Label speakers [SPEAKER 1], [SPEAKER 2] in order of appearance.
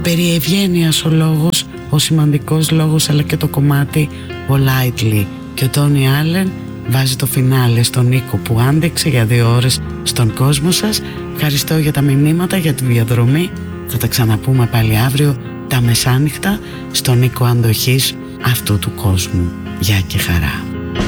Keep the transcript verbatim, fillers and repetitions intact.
[SPEAKER 1] περί ευγένειας ο λόγος, ο σημαντικός λόγος, αλλά και το κομμάτι Politely. Και ο Τόνι Άλεν βάζει το φινάλε στον Νίκο που άντεξε για δύο ώρες στον κόσμο σας. Ευχαριστώ για τα μηνύματα, για τη διαδρομή. Θα τα ξαναπούμε πάλι αύριο τα μεσάνυχτα στον Νίκο αντοχής αυτού του κόσμου. Γεια και χαρά.